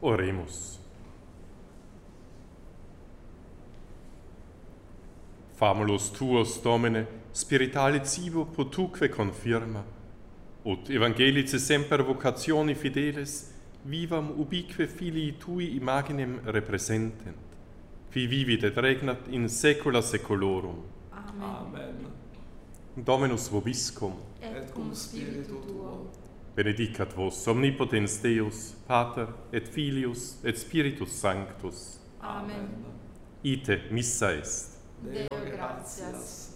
Oremus. Famulus tuos, Domine, spiritale cibo potuque confirma, ut evangelice semper vocationi fideles vivam ubique filii tui imaginem representent, qui vivit et regnat in saecula saeculorum. Amen. Dominus vobiscum, Et cum spiritu tuo. benedicat vos omnipotens Deus, Pater et Filius et Spiritus Sanctus. Amen. Ite missa est. Deo gratias.